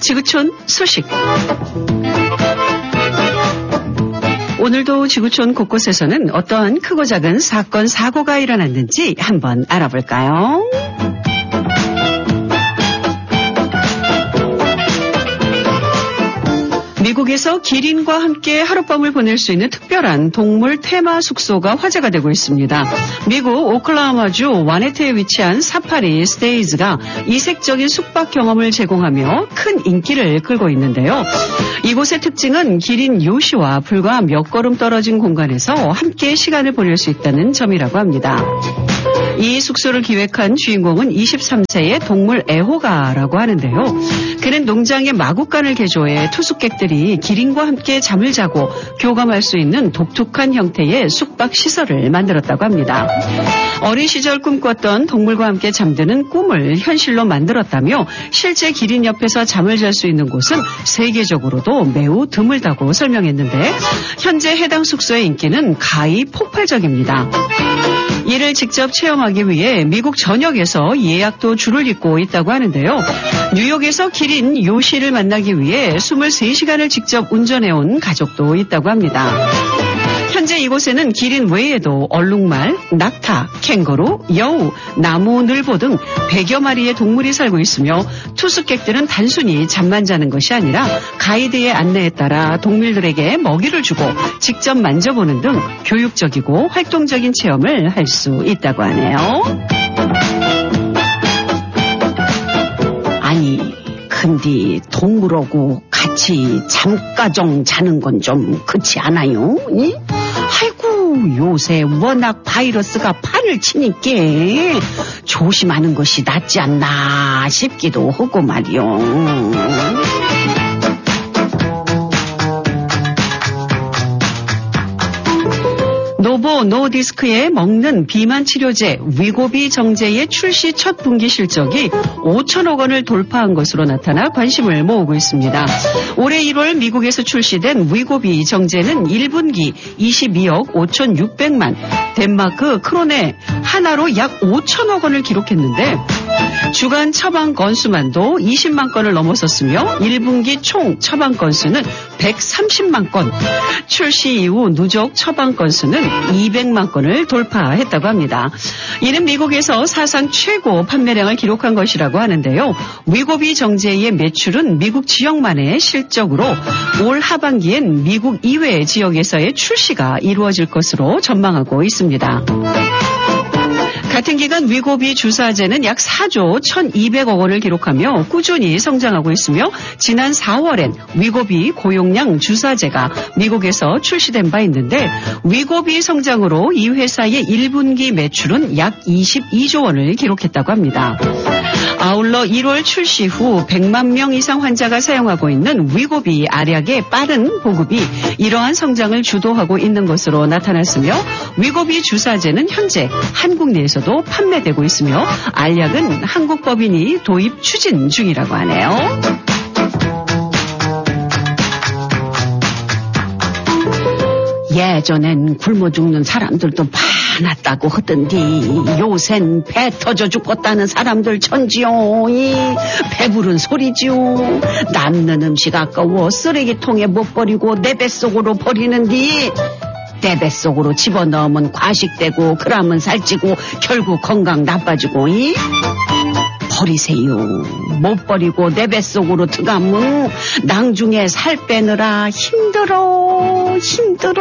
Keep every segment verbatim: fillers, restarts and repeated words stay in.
지구촌 소식. 오늘도 지구촌 곳곳에서는 어떠한 크고 작은 사건, 사고가 일어났는지 한번 알아볼까요? 미국에서 기린과 함께 하룻밤을 보낼 수 있는 특별한 동물 테마 숙소가 화제가 되고 있습니다. 미국 오클라호마주 와네트에 위치한 사파리 스테이즈가 이색적인 숙박 경험을 제공하며 큰 인기를 끌고 있는데요. 이곳의 특징은 기린 요시와 불과 몇 걸음 떨어진 공간에서 함께 시간을 보낼 수 있다는 점이라고 합니다. 이 숙소를 기획한 주인공은 이십삼 세의 동물 애호가라고 하는데요. 그는 농장의 마구간을 개조해 투숙객들이 기린과 함께 잠을 자고 교감할 수 있는 독특한 형태의 숙박시설을 만들었다고 합니다. 어린 시절 꿈꿨던 동물과 함께 잠드는 꿈을 현실로 만들었다며 실제 기린 옆에서 잠을 잘 수 있는 곳은 세계적으로도 매우 드물다고 설명했는데 현재 해당 숙소의 인기는 가히 폭발적입니다. 이를 직접 체험하기 위해 미국 전역에서 예약도 줄을 잇고 있다고 하는데요. 뉴욕에서 기린 요시를 만나기 위해 이십삼 시간을 직접 운전해온 가족도 있다고 합니다. 현재 이곳에는 기린 외에도 얼룩말, 낙타, 캥거루, 여우, 나무늘보 등 백여 마리의 동물이 살고 있으며 투숙객들은 단순히 잠만 자는 것이 아니라 가이드의 안내에 따라 동물들에게 먹이를 주고 직접 만져보는 등 교육적이고 활동적인 체험을 할 수 있다고 하네요. 아니, 근데 동물하고 같이 잠가정 자는 건 좀 그렇지 않아요? 이? 아이고, 요새 워낙 바이러스가 판을 치니까 조심하는 것이 낫지 않나 싶기도 하고 말이요. 노보 노디스크의 먹는 비만 치료제 위고비 정제의 출시 첫 분기 실적이 오천억 원을 돌파한 것으로 나타나 관심을 모으고 있습니다. 올해 일월 미국에서 출시된 위고비 정제는 일 분기 이십이억 오천육백만, 덴마크 크로네 하나로 약 오천억 원을 기록했는데 주간 처방 건수만도 이십만 건을 넘어섰으며 일 분기 총 처방 건수는 백삼십만 건, 출시 이후 누적 처방 건수는 이백만 건을 돌파했다고 합니다. 이는 미국에서 사상 최고 판매량을 기록한 것이라고 하는데요. 위고비 정제의 매출은 미국 지역만의 실적으로 올 하반기엔 미국 이외 지역에서의 출시가 이루어질 것으로 전망하고 있습니다. 같은 기간 위고비 주사제는 약 사조 천이백억 원을 기록하며 꾸준히 성장하고 있으며 지난 사월엔 위고비 고용량 주사제가 미국에서 출시된 바 있는데 위고비 성장으로 이 회사의 일 분기 매출은 약 이십이조 원을 기록했다고 합니다. 아울러 일월 출시 후 백만 명 이상 환자가 사용하고 있는 위고비 알약의 빠른 보급이 이러한 성장을 주도하고 있는 것으로 나타났으며 위고비 주사제는 현재 한국 내에서도 판매되고 있으며 알약은 한국 법인이 도입 추진 중이라고 하네요. 예전엔 굶어 죽는 사람들도 많았다고 하던디 요샌 배 터져 죽었다는 사람들 천지요. 이 배부른 소리지요. 남는 음식 아까워 쓰레기통에 못 버리고 내 뱃속으로 버리는디 내 뱃속으로 집어넣으면 과식되고 그러면 살찌고 결국 건강 나빠지고 이? 버리세요. 못 버리고 내 뱃속으로 들어가면 나중에 살 빼느라 힘들어 힘들어.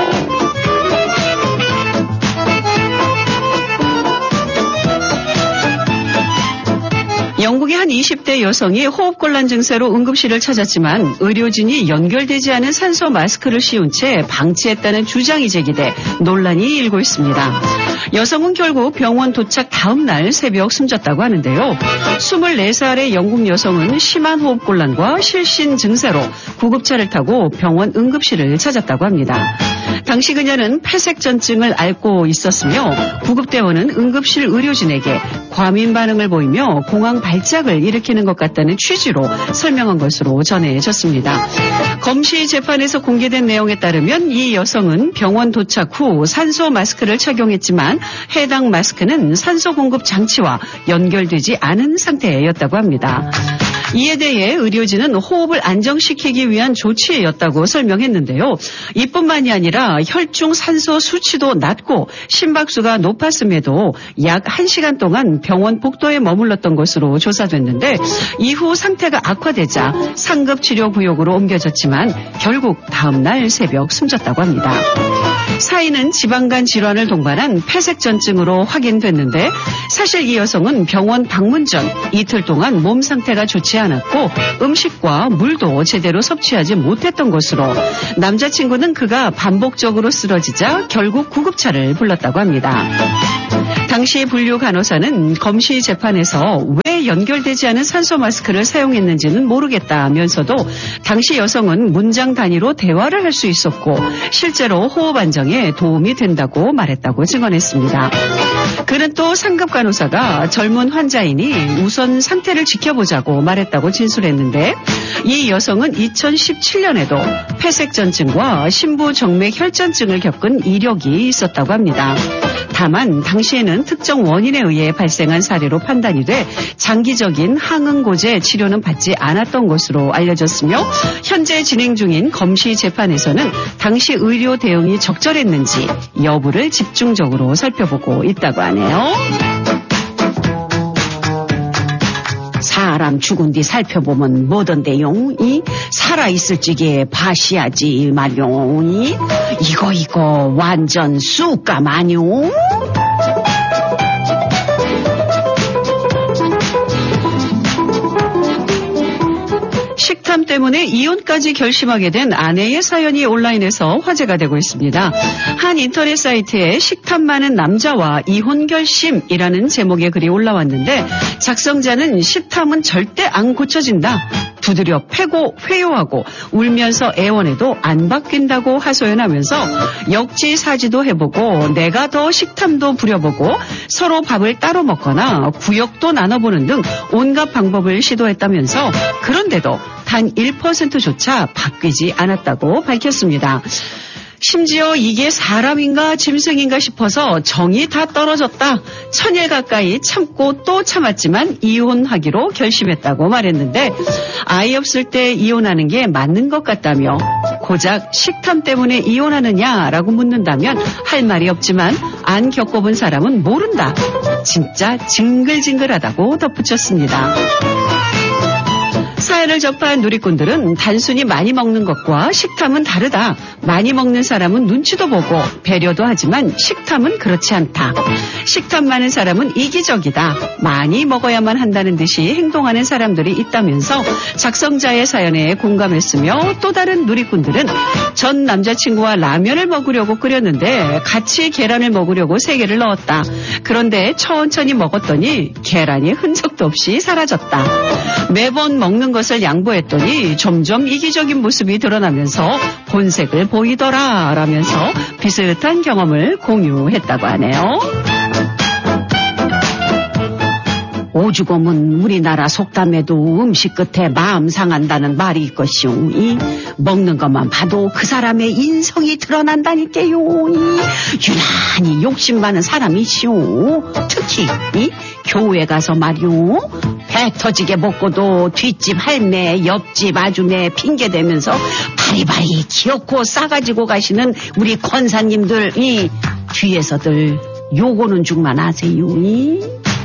영국의 한 이십 대 여성이 호흡곤란 증세로 응급실을 찾았지만 의료진이 연결되지 않은 산소 마스크를 씌운 채 방치했다는 주장이 제기돼 논란이 일고 있습니다. 여성은 결국 병원 도착 다음 날 새벽 숨졌다고 하는데요. 스물네 살의 영국 여성은 심한 호흡곤란과 실신 증세로 구급차를 타고 병원 응급실을 찾았다고 합니다. 당시 그녀는 폐색전증을 앓고 있었으며 구급대원은 응급실 의료진에게 과민 반응을 보이며 공황 발작을 일으키는 것 같다는 취지로 설명한 것으로 전해졌습니다. 검시 재판에서 공개된 내용에 따르면 이 여성은 병원 도착 후 산소 마스크를 착용했지만 해당 마스크는 산소 공급 장치와 연결되지 않은 상태였다고 합니다. 이에 대해 의료진은 호흡을 안정시키기 위한 조치였다고 설명했는데요. 이뿐만이 아니라 혈중 산소 수치도 낮고 심박수가 높았음에도 약 한 시간 동안 병원 복도에 머물렀던 것으로 조사됐는데 이후 상태가 악화되자 상급치료구역으로 옮겨졌지만 결국 다음날 새벽 숨졌다고 합니다. 사인은 지방간 질환을 동반한 폐색전증으로 확인됐는데 사실 이 여성은 병원 방문 전 이틀 동안 몸 상태가 좋지 않았고 음식과 물도 제대로 섭취하지 못했던 것으로 남자친구는 그가 반복적으로 쓰러지자 결국 구급차를 불렀다고 합니다. 당시 분류 간호사는 검시 재판에서 왜 연결되지 않은 산소 마스크를 사용했는지는 모르겠다면서도 당시 여성은 문장 단위로 대화를 할 수 있었고 실제로 호흡 안정에 도움이 된다고 말했다고 증언했습니다. 그는 또 상급 간호사가 젊은 환자이니 우선 상태를 지켜보자고 말했다고 진술했는데 이 여성은 이천십칠 년에도 폐색전증과 심부정맥 혈전증을 겪은 이력이 있었다고 합니다. 다만 당시에는 특정 원인에 의해 발생한 사례로 판단이 돼 장기적인 항응고제 치료는 받지 않았던 것으로 알려졌으며 현재 진행 중인 검시 재판에서는 당시 의료 대응이 적절했는지 여부를 집중적으로 살펴보고 있다고 하네요. 사람 죽은 뒤 살펴보면 뭐던데용? 이 살아있을 적에 봐시야지 말용. 이 이거 이거 완전 쑥감 아니용? 식탐 때문에 이혼까지 결심하게 된 아내의 사연이 온라인에서 화제가 되고 있습니다. 한 인터넷 사이트에 식탐 많은 남자와 이혼 결심이라는 제목의 글이 올라왔는데 작성자는 식탐은 절대 안 고쳐진다. 두드려 패고 회유하고 울면서 애원해도 안 바뀐다고 하소연하면서 역지사지도 해보고 내가 더 식탐도 부려보고 서로 밥을 따로 먹거나 구역도 나눠보는 등 온갖 방법을 시도했다면서 그런데도 단 일 퍼센트조차 바뀌지 않았다고 밝혔습니다. 심지어 이게 사람인가 짐승인가 싶어서 정이 다 떨어졌다. 천일 가까이 참고 또 참았지만 이혼하기로 결심했다고 말했는데 아이 없을 때 이혼하는 게 맞는 것 같다며 고작 식탐 때문에 이혼하느냐라고 묻는다면 할 말이 없지만 안 겪어본 사람은 모른다. 진짜 징글징글하다고 덧붙였습니다. 사연을 접한 누리꾼들은 단순히 많이 먹는 것과 식탐은 다르다. 많이 먹는 사람은 눈치도 보고 배려도 하지만 식탐은 그렇지 않다. 식탐 많은 사람은 이기적이다. 많이 먹어야만 한다는 듯이 행동하는 사람들이 있다면서 작성자의 사연에 공감했으며 또 다른 누리꾼들은 전 남자친구와 라면을 먹으려고 끓였는데 같이 계란을 먹으려고 세 개를 넣었다. 그런데 천천히 먹었더니 계란이 흔적도 없이 사라졌다. 매번 먹는 것을 양보했더니 점점 이기적인 모습이 드러나면서 본색을 보이더라 라면서 비슷한 경험을 공유했다고 하네요. 오죽하면 우리나라 속담에도 음식 끝에 마음 상한다는 말이 있것이오. 이 먹는 것만 봐도 그 사람의 인성이 드러난다니까요. 이 유난히 욕심 많은 사람이시오. 특히 이 교회 가서 말이오. 배 터지게 먹고도 뒷집 할매, 옆집 아줌매 핑계대면서 바리바리 기어코 싸가지고 가시는 우리 권사님들 이 뒤에서들 요거는 중만 아세요. 이.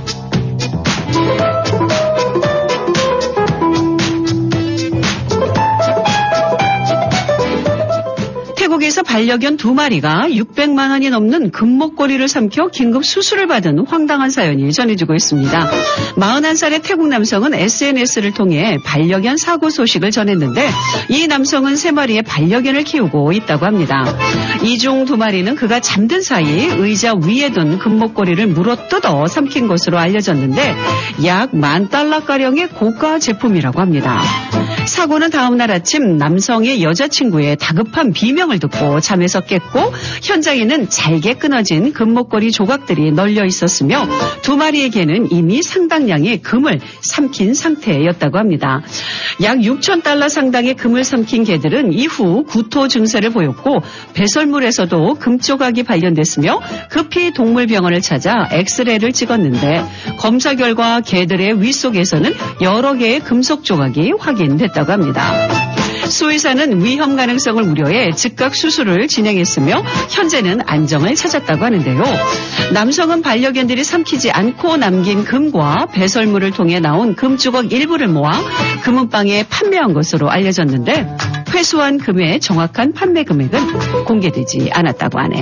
태국에서 반려견 두 마리가 육백만 원이 넘는 금목걸이를 삼켜 긴급 수술을 받은 황당한 사연이 전해지고 있습니다. 마흔한 살의 태국 남성은 에스엔에스를 통해 반려견 사고 소식을 전했는데 이 남성은 세 마리의 반려견을 키우고 있다고 합니다. 이 중 두 마리는 그가 잠든 사이 의자 위에 둔 금목걸이를 물어뜯어 삼킨 것으로 알려졌는데 약 만 달러가량의 고가 제품이라고 합니다. 사고는 다음날 아침 남성의 여자친구의 다급한 비명을 듣고 잠에서 깼고 현장에는 잘게 끊어진 금목걸이 조각들이 널려 있었으며 두 마리의 개는 이미 상당량의 금을 삼킨 상태였다고 합니다. 약 육천 달러 상당의 금을 삼킨 개들은 이후 구토 증세를 보였고 배설물에서도 금 조각이 발견됐으며 급히 동물병원을 찾아 엑스레이를 찍었는데 검사 결과 개들의 위 속에서는 여러 개의 금속 조각이 확인됐다고 합니다. 수의사는 위험 가능성을 우려해 즉각 수술을 진행했으며 현재는 안정을 찾았다고 하는데요. 남성은 반려견들이 삼키지 않고 남긴 금과 배설물을 통해 나온 금조각 일부를 모아 금은방에 판매한 것으로 알려졌는데 회수한 금의 정확한 판매 금액은 공개되지 않았다고 하네요.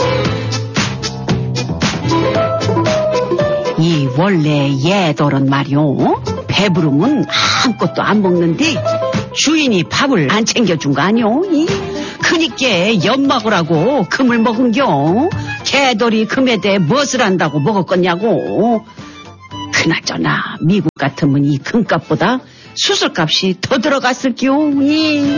이 원래 얘들은 말이요. 배부르면 아무것도 안 먹는데 주인이 밥을 안 챙겨준 거 아니오? 그니까 엿먹으라고 금을 먹은겨. 개돌이 금에 대해 무엇을 안다고 먹었겠냐고. 그나저나 미국 같으면 이 금값보다 수술값이 더 들어갔을겨.